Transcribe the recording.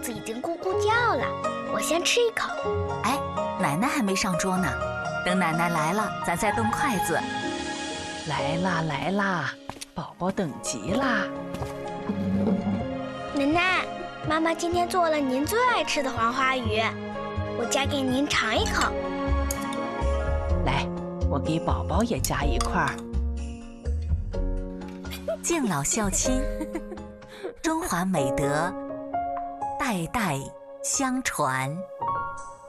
子已经咕咕叫了，我先吃一口。 哎，奶奶还没上桌呢，等奶奶来了，咱再动筷子。 来啦来啦，宝宝等急啦！ 奶奶，妈妈今天做了您最爱吃的黄花鱼，我夹给您尝一口。 来，我给宝宝也夹一块儿。 敬老孝亲，中华美德代代相传。